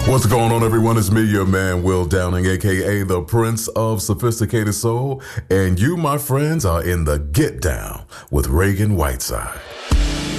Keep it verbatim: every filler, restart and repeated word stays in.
What's going on, everyone? It's me, your man, Will Downing, a k a the Prince of Sophisticated Soul. And you, my friends, are in the Get Down with Reagan Whiteside.